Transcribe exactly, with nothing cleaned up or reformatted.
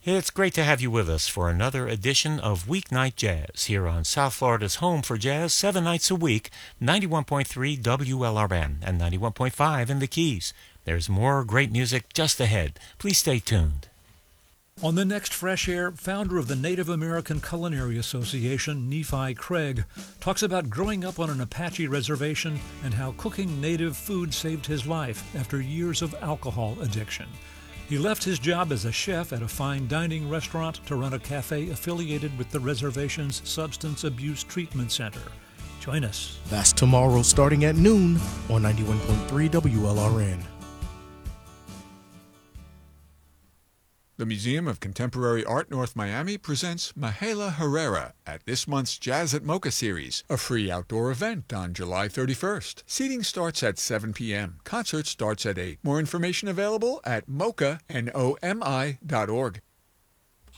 It's great to have you with us for another edition of Weeknight Jazz here on South Florida's home for jazz, seven nights a week, ninety-one point three W L R N and ninety-one point five in the Keys. There's more great music just ahead. Please stay tuned. On the next Fresh Air, founder of the Native American Culinary Association, Nephi Craig, talks about growing up on an Apache reservation and how cooking native food saved his life after years of alcohol addiction. He left his job as a chef at a fine dining restaurant to run a cafe affiliated with the reservation's Substance Abuse Treatment Center. Join us. That's tomorrow starting at noon on ninety-one point three W L R N. The Museum of Contemporary Art North Miami presents Mahala Herrera at this month's Jazz at Mocha series, a free outdoor event on July thirty-first. Seating starts at seven p.m. Concert starts at eight. More information available at mocha, N O M I, dot org.